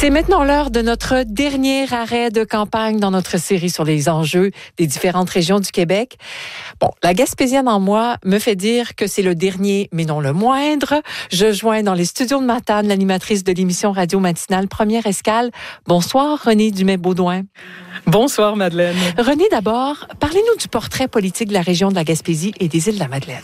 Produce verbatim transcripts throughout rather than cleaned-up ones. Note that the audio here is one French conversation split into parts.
C'est maintenant l'heure de notre dernier arrêt de campagne dans notre série sur les enjeux des différentes régions du Québec. Bon, la Gaspésienne en moi me fait dire que c'est le dernier, mais non le moindre. Je joins dans les studios de Matane l'animatrice de l'émission radio matinale Première Escale. Bonsoir, Renée Dumais-Baudouin. Bonsoir, Madeleine. Renée, d'abord, parlez-nous du portrait politique de la région de la Gaspésie et des îles de la Madeleine.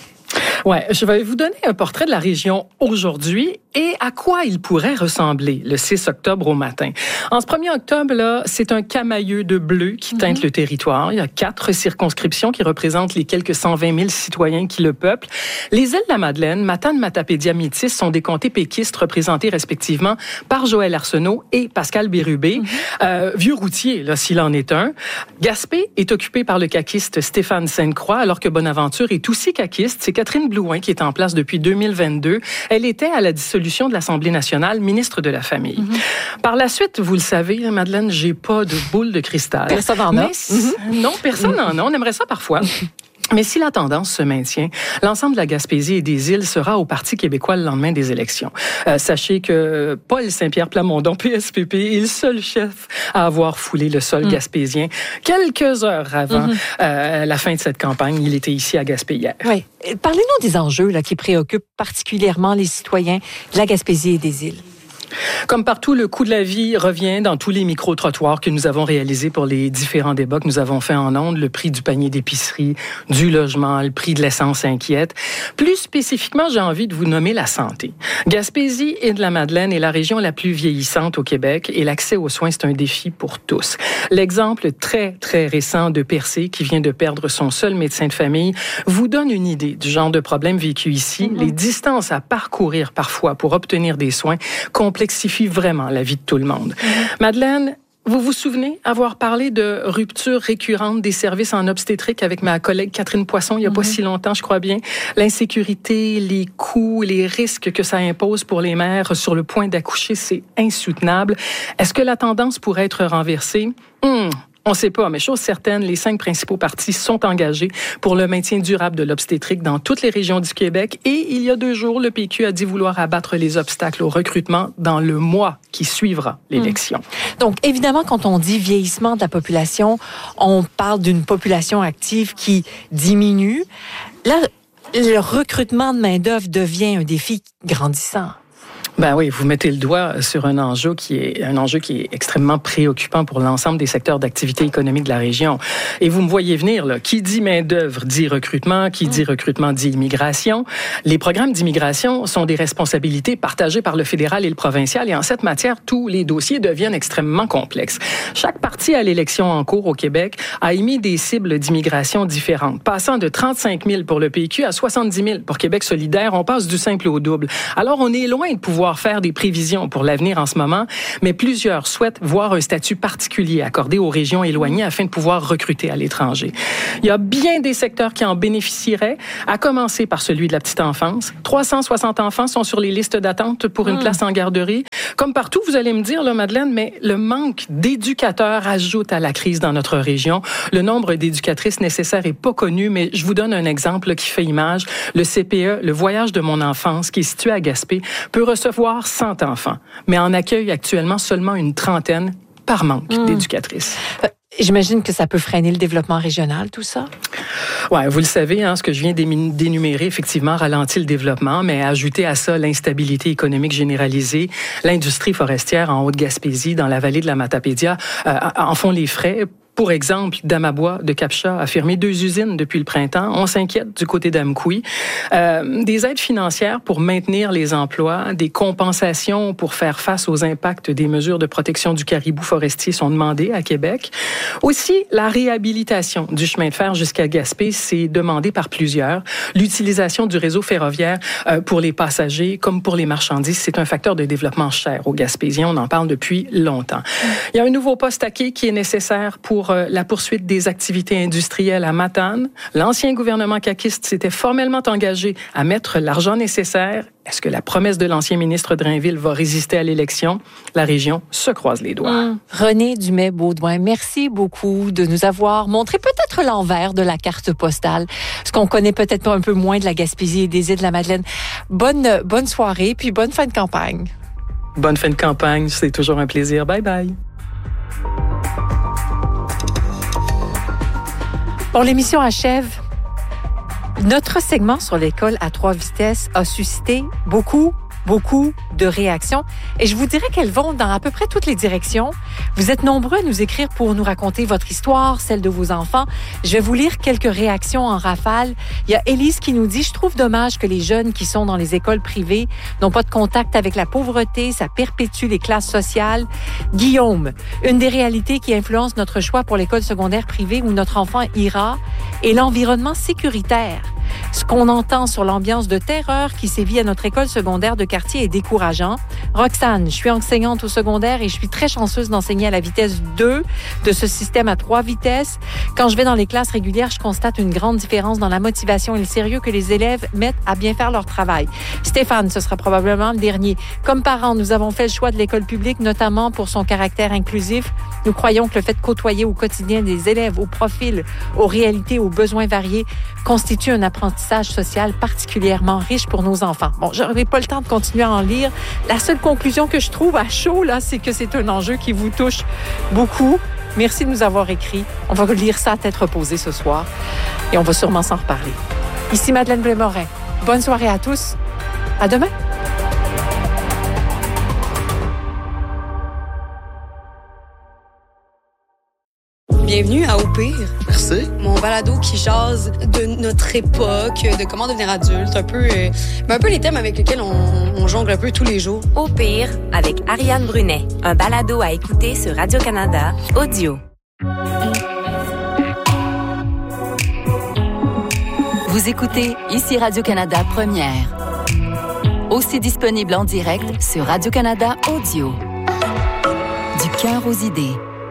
Ouais, je vais vous donner un portrait de la région aujourd'hui et à quoi il pourrait ressembler le six octobre au matin. En ce premier octobre, là, c'est un camailleux de bleu qui teinte mm-hmm. le territoire. Il y a quatre circonscriptions qui représentent les quelques cent vingt mille citoyens qui le peuplent. Les îles de la Madeleine, Matane, Matapédia, Métis sont des comtés péquistes représentés respectivement par Joël Arsenault et Pascal Bérubé. Mm-hmm. Euh, vieux routier, là, s'il en est un. Gaspé est occupé par le caquiste Stéphane Sainte-Croix, alors que Bonaventure est aussi caquiste. C'est Catherine Blouin qui est en place depuis deux mille vingt-deux. Elle était à la dissolution de l'Assemblée nationale, ministre de la Famille. Mm-hmm. Par la suite, vous le savez, Madeleine, j'ai pas de boule de cristal. Personne n'en a. Mm-hmm. Non, personne n'en a. On aimerait ça parfois. Mais si la tendance se maintient, l'ensemble de la Gaspésie et des îles sera au Parti québécois le lendemain des élections. Euh, sachez que Paul Saint-Pierre Plamondon, P S P P, est le seul chef à avoir foulé le sol mmh. gaspésien. Quelques heures avant mmh. euh, la fin de cette campagne, il était ici à Gaspé hier. Oui. Parlez-nous des enjeux là, qui préoccupent particulièrement les citoyens de la Gaspésie et des îles. Comme partout, le coût de la vie revient dans tous les micro-trottoirs que nous avons réalisés pour les différents débats que nous avons fait en ondes. Le prix du panier d'épicerie, du logement, le prix de l'essence inquiète. Plus spécifiquement, j'ai envie de vous nommer la santé. Gaspésie et de la Madeleine est la région la plus vieillissante au Québec et l'accès aux soins, c'est un défi pour tous. L'exemple très, très récent de Percé, qui vient de perdre son seul médecin de famille, vous donne une idée du genre de problème vécu ici. Mm-hmm. Les distances à parcourir parfois pour obtenir des soins complexifient vraiment la vie de tout le monde. Mm-hmm. Madeleine, vous vous souvenez avoir parlé de rupture récurrente des services en obstétrique avec ma collègue Catherine Poisson il n'y a mm-hmm. pas si longtemps, je crois bien. L'insécurité, les coûts, les risques que ça impose pour les mères sur le point d'accoucher, c'est insoutenable. Est-ce que la tendance pourrait être renversée? Hum. On ne sait pas, mais chose certaine, les cinq principaux partis sont engagés pour le maintien durable de l'obstétrique dans toutes les régions du Québec. Et il y a deux jours, le P Q a dit vouloir abattre les obstacles au recrutement dans le mois qui suivra l'élection. Mmh. Donc, évidemment, quand on dit vieillissement de la population, on parle d'une population active qui diminue. Là, le recrutement de main-d'œuvre devient un défi grandissant. Ben oui, vous mettez le doigt sur un enjeu qui est un enjeu qui est extrêmement préoccupant pour l'ensemble des secteurs d'activité économique de la région. Et vous me voyez venir là, qui dit main-d'œuvre dit recrutement, qui dit recrutement dit immigration. Les programmes d'immigration sont des responsabilités partagées par le fédéral et le provincial et en cette matière, tous les dossiers deviennent extrêmement complexes. Chaque parti à l'élection en cours au Québec a émis des cibles d'immigration différentes, passant de trente-cinq mille pour le P Q à soixante-dix mille pour Québec solidaire, on passe du simple au double. Alors on est loin de pouvoir faire des prévisions pour l'avenir en ce moment, mais plusieurs souhaitent voir un statut particulier accordé aux régions éloignées afin de pouvoir recruter à l'étranger. Il y a bien des secteurs qui en bénéficieraient, à commencer par celui de la petite enfance. trois cent soixante enfants sont sur les listes d'attente pour une mmh. place en garderie. Comme partout, vous allez me dire, là, Madeleine, mais le manque d'éducateurs ajoute à la crise dans notre région. Le nombre d'éducatrices nécessaires est pas connu, mais je vous donne un exemple là, qui fait image. Le C P E, le voyage de mon enfance, qui est situé à Gaspé, peut recevoir cent enfants, mais en accueille actuellement seulement une trentaine par manque mmh. d'éducatrices. J'imagine que ça peut freiner le développement régional, tout ça? Oui, vous le savez, hein, ce que je viens d'énumérer, effectivement, ralentit le développement, mais ajouter à ça l'instabilité économique généralisée, l'industrie forestière en Haute-Gaspésie, dans la vallée de la Matapédia, euh, en font les frais. Pour exemple, Damabois de Capcha a fermé deux usines depuis le printemps. On s'inquiète du côté d'Amkoui. Euh, des aides financières pour maintenir les emplois, des compensations pour faire face aux impacts des mesures de protection du caribou forestier sont demandées à Québec. Aussi, la réhabilitation du chemin de fer jusqu'à Gaspé, c'est demandé par plusieurs. L'utilisation du réseau ferroviaire euh, pour les passagers comme pour les marchandises, c'est un facteur de développement cher aux Gaspésiens. On en parle depuis longtemps. Il y a un nouveau poste à quai qui est nécessaire pour la poursuite des activités industrielles à Matane. L'ancien gouvernement caquiste s'était formellement engagé à mettre l'argent nécessaire. Est-ce que la promesse de l'ancien ministre Drainville va résister à l'élection? La région se croise les doigts. Mmh. Renée Dumais-Baudouin, merci beaucoup de nous avoir montré peut-être l'envers de la carte postale, ce qu'on connaît peut-être un peu moins de la Gaspésie et des îles de la Madeleine. Bonne, bonne soirée, puis bonne fin de campagne. Bonne fin de campagne, c'est toujours un plaisir. Bye bye. Bon, l'émission achève. Notre segment sur l'école à trois vitesses a suscité beaucoup, beaucoup de réactions. Et je vous dirais qu'elles vont dans à peu près toutes les directions. Vous êtes nombreux à nous écrire pour nous raconter votre histoire, celle de vos enfants. Je vais vous lire quelques réactions en rafale. Il y a Élise qui nous dit « Je trouve dommage que les jeunes qui sont dans les écoles privées n'ont pas de contact avec la pauvreté. Ça perpétue les classes sociales. » Guillaume, une des réalités qui influence notre choix pour l'école secondaire privée où notre enfant ira est l'environnement sécuritaire. Ce qu'on entend sur l'ambiance de terreur qui sévit à notre école secondaire de quartier est décourageant. Roxane, je suis enseignante au secondaire et je suis très chanceuse d'enseigner à la vitesse deux de ce système à trois vitesses. Quand je vais dans les classes régulières, je constate une grande différence dans la motivation et le sérieux que les élèves mettent à bien faire leur travail. Stéphane, ce sera probablement le dernier. Comme parents, nous avons fait le choix de l'école publique, notamment pour son caractère inclusif. Nous croyons que le fait de côtoyer au quotidien des élèves au profil, aux réalités, aux besoins variés constitue un apprentissage social particulièrement riche pour nos enfants. Bon, je n'aurai pas le temps de continuer à en lire. La seule conclusion que je trouve à chaud, là, c'est que c'est un enjeu qui vous touche beaucoup. Merci de nous avoir écrit. On va lire ça à tête reposée ce soir et on va sûrement s'en reparler. Ici Madeleine Blais-Morin. Bonne soirée à tous. À demain. Bienvenue à Au pire. Merci. Mon balado qui jase de notre époque, de comment devenir adulte, un peu, euh, un peu les thèmes avec lesquels on, on jongle un peu tous les jours. Au pire, avec Ariane Brunet, un balado à écouter sur Radio-Canada Audio. Vous écoutez ici Radio-Canada Première. Aussi disponible en direct sur Radio-Canada Audio. Du cœur aux idées.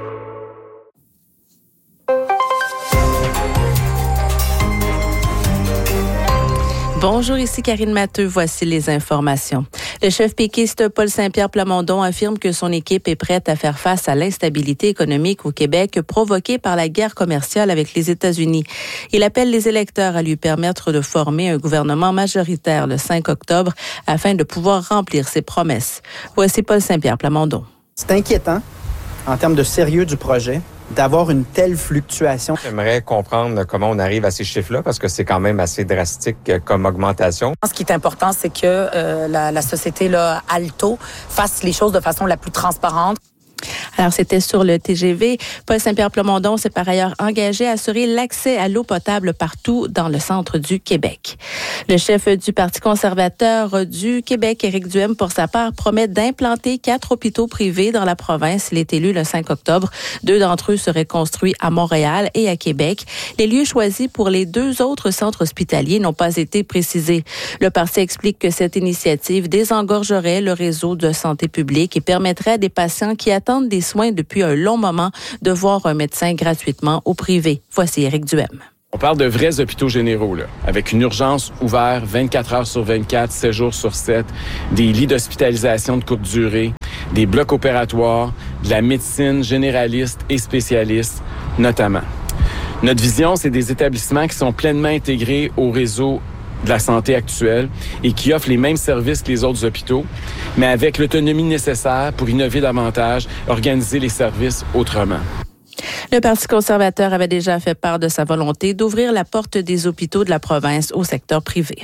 Bonjour, ici Karine Matteux. Voici les informations. Le chef péquiste Paul Saint-Pierre Plamondon affirme que son équipe est prête à faire face à l'instabilité économique au Québec provoquée par la guerre commerciale avec les États-Unis. Il appelle les électeurs à lui permettre de former un gouvernement majoritaire le cinq octobre afin de pouvoir remplir ses promesses. Voici Paul Saint-Pierre Plamondon. C'est inquiétant en termes de sérieux du projet d'avoir une telle fluctuation. J'aimerais comprendre comment on arrive à ces chiffres-là parce que c'est quand même assez drastique comme augmentation. Ce qui est important, c'est que euh, la, la société là, Alto fasse les choses de façon la plus transparente. Alors, c'était sur le T G V. Paul Saint-Pierre Plamondon s'est par ailleurs engagé à assurer l'accès à l'eau potable partout dans le centre du Québec. Le chef du Parti conservateur du Québec, Éric Duhem, pour sa part, promet d'implanter quatre hôpitaux privés dans la province. Il est élu le cinq octobre. Deux d'entre eux seraient construits à Montréal et à Québec. Les lieux choisis pour les deux autres centres hospitaliers n'ont pas été précisés. Le parti explique que cette initiative désengorgerait le réseau de santé publique et permettrait à des patients qui attendent des soins depuis un long moment de voir un médecin gratuitement au privé. Voici Éric Duhem. On parle de vrais hôpitaux généraux, là, avec une urgence ouverte vingt-quatre heures sur vingt-quatre, sept jours sur sept, des lits d'hospitalisation de courte durée, des blocs opératoires, de la médecine généraliste et spécialiste, notamment. Notre vision, c'est des établissements qui sont pleinement intégrés au réseau de la santé actuelle et qui offrent les mêmes services que les autres hôpitaux, mais avec l'autonomie nécessaire pour innover davantage, organiser les services autrement. Le Parti conservateur avait déjà fait part de sa volonté d'ouvrir la porte des hôpitaux de la province au secteur privé.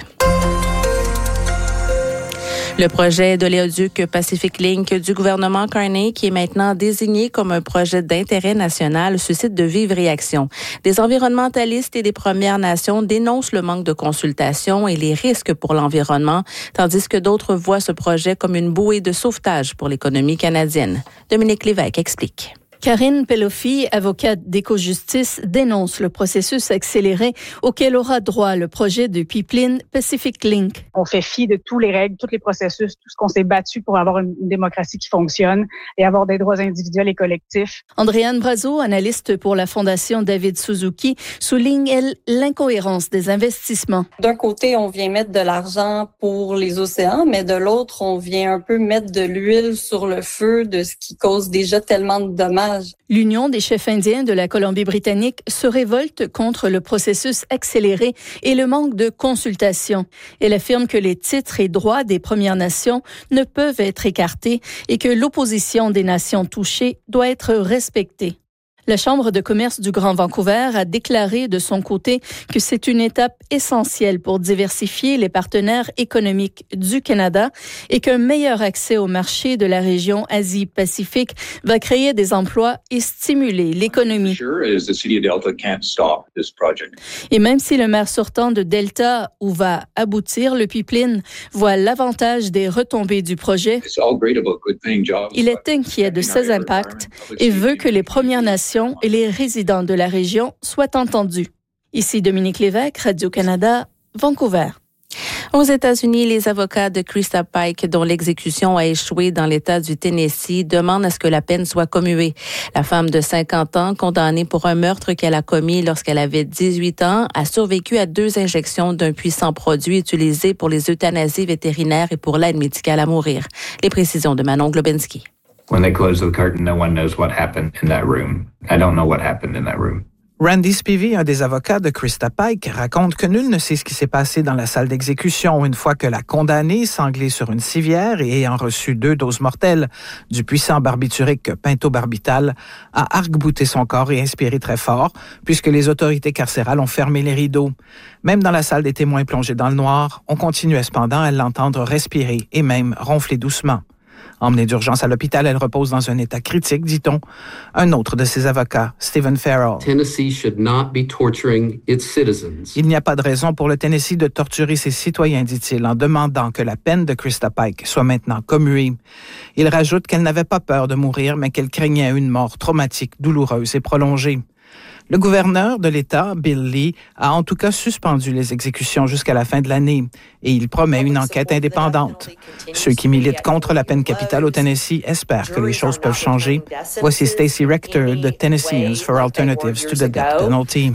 Le projet d'oléoduc Pacific Link du gouvernement Carney, qui est maintenant désigné comme un projet d'intérêt national, suscite de vives réactions. Des environnementalistes et des Premières Nations dénoncent le manque de consultation et les risques pour l'environnement, tandis que d'autres voient ce projet comme une bouée de sauvetage pour l'économie canadienne. Dominique Lévesque explique. Karine Pelofi, avocate d'Éco-Justice, dénonce le processus accéléré auquel aura droit le projet de pipeline Pacific Link. On fait fi de tous les règles, tous les processus, tout ce qu'on s'est battu pour avoir une, une démocratie qui fonctionne et avoir des droits individuels et collectifs. Andréane Brazeau, analyste pour la Fondation David Suzuki, souligne, elle, l'incohérence des investissements. D'un côté, on vient mettre de l'argent pour les océans, mais de l'autre, on vient un peu mettre de l'huile sur le feu de ce qui cause déjà tellement de dommages dommage. L'Union des chefs indiens de la Colombie-Britannique se révolte contre le processus accéléré et le manque de consultation. Elle affirme que les titres et droits des Premières Nations ne peuvent être écartés et que l'opposition des nations touchées doit être respectée. La Chambre de commerce du Grand Vancouver a déclaré de son côté que c'est une étape essentielle pour diversifier les partenaires économiques du Canada et qu'un meilleur accès au marché de la région Asie-Pacifique va créer des emplois et stimuler l'économie. Et même si le maire sortant de Delta, où va aboutir le pipeline, voit l'avantage des retombées du projet, il est inquiet de ses impacts et veut que les Premières Nations et les résidents de la région soient entendus. Ici Dominique Lévesque, Radio-Canada, Vancouver. Aux États-Unis, les avocats de Krista Pike, dont l'exécution a échoué dans l'État du Tennessee, demandent à ce que la peine soit commuée. La femme de cinquante ans, condamnée pour un meurtre qu'elle a commis lorsqu'elle avait dix-huit ans, a survécu à deux injections d'un puissant produit utilisé pour les euthanasies vétérinaires et pour l'aide médicale à mourir. Les précisions de Manon Globinski. When they close the curtain, no one knows what happened in that room. I don't know what happened in that room. Randy Spivey, un des avocats de Krista Pike, raconte que nul ne sait ce qui s'est passé dans la salle d'exécution une fois que la condamnée, sanglée sur une civière et ayant reçu deux doses mortelles du puissant barbiturique pentobarbital, a arc-bouté son corps et inspiré très fort, puisque les autorités carcérales ont fermé les rideaux. Même dans la salle des témoins plongés dans le noir, on continuait cependant à l'entendre respirer et même ronfler doucement. Emmenée d'urgence à l'hôpital, elle repose dans un état critique, dit-on. Un autre de ses avocats, Stephen Farrell. Tennessee should not be torturing its citizens. Il n'y a pas de raison pour le Tennessee de torturer ses citoyens, dit-il, en demandant que la peine de Krista Pike soit maintenant commuée. Il rajoute qu'elle n'avait pas peur de mourir, mais qu'elle craignait une mort traumatique, douloureuse et prolongée. Le gouverneur de l'État, Bill Lee, a en tout cas suspendu les exécutions jusqu'à la fin de l'année et il promet une enquête indépendante. Ceux qui militent contre la peine capitale au Tennessee espèrent que les choses peuvent changer. Voici Stacey Rector de Tennesseans for Alternatives to the Death Penalty.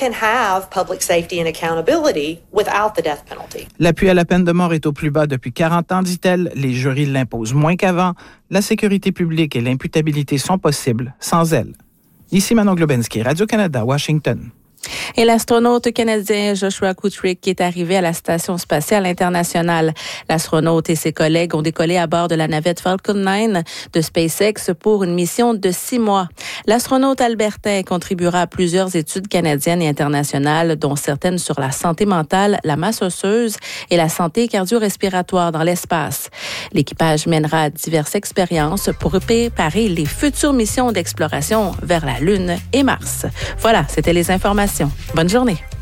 L'appui à la peine de mort est au plus bas depuis quarante ans, dit-elle. Les jurys l'imposent moins qu'avant. La sécurité publique et l'imputabilité sont possibles sans elle. Ici Manon Globinski, Radio-Canada, Washington. Et l'astronaute canadien Joshua Kutrick est arrivé à la Station spatiale internationale. L'astronaute et ses collègues ont décollé à bord de la navette Falcon neuf de SpaceX pour une mission de six mois. L'astronaute albertain contribuera à plusieurs études canadiennes et internationales, dont certaines sur la santé mentale, la masse osseuse et la santé cardio-respiratoire dans l'espace. L'équipage mènera diverses expériences pour préparer les futures missions d'exploration vers la Lune et Mars. Voilà, c'était les informations. Bonne journée.